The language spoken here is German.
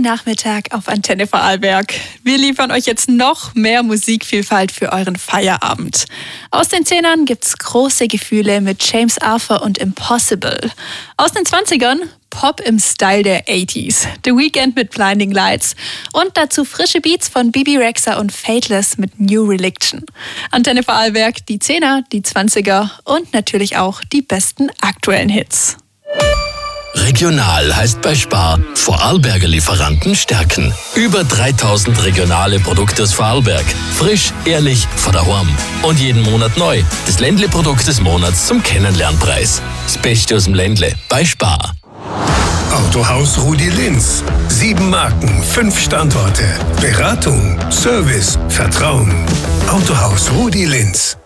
Nachmittag auf Antenne Vorarlberg. Wir liefern euch jetzt noch mehr Musikvielfalt für euren Feierabend. Aus den 10ern gibt's große Gefühle mit James Arthur und Impossible. Aus den 20ern Pop im Style der 80s. The Weeknd mit Blinding Lights. Und dazu frische Beats von Bebe Rexha und Faithless mit New Religion. Antenne Vorarlberg, die 10er, die 20er und natürlich auch die besten aktuellen Hits. Regional heißt bei Spar Vorarlberger Lieferanten stärken. Über 3000 regionale Produkte aus Vorarlberg. Frisch, ehrlich, von daheim. Und jeden Monat neu. Das Ländle-Produkt des Monats zum Kennenlernpreis. Das Beste aus dem Ländle bei Spar. Autohaus Rudi Linz. 7 Marken, 5 Standorte. Beratung, Service, Vertrauen. Autohaus Rudi Linz.